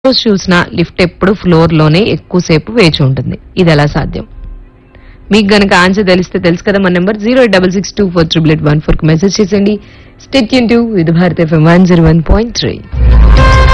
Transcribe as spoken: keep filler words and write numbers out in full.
రోజు చూసినా లిఫ్ట్ ఎప్పుడు ఫ్లోర్ లోనే ఎక్కువసేపు వేచి ఉంటుంది. ఇది ఎలా సాధ్యం? మీకు గనక ఆన్సర్ తెలిస్తే తెలుసు కదా, మన number zero eight double six two four triple eight one four కి మెసేజ్ చేసేయండి. స్టేట్ యూన్ టు ఇది Bharat FM one zero one point three.